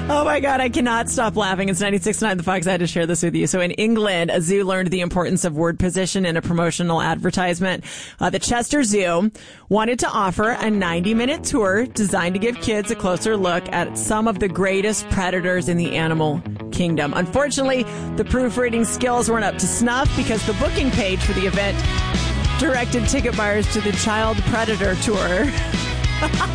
Oh my God, I cannot stop laughing. It's 96.9 The Fox. I had to share this with you. So in England, a zoo learned the importance of word position in a promotional advertisement. The Chester Zoo wanted to offer a 90-minute tour designed to give kids a closer look at some of the greatest predators in the animal kingdom. Unfortunately, the proofreading skills weren't up to snuff because the booking page for the event directed ticket buyers to the Child Predator Tour.